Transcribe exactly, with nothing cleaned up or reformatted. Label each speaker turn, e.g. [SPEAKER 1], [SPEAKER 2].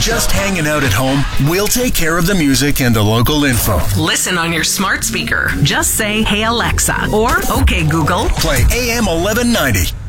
[SPEAKER 1] just hanging out at home, we'll take care of the music and the local info.
[SPEAKER 2] Listen on your smart speaker. Just say, "Hey Alexa," or "Okay Google."
[SPEAKER 1] Play A M eleven ninety.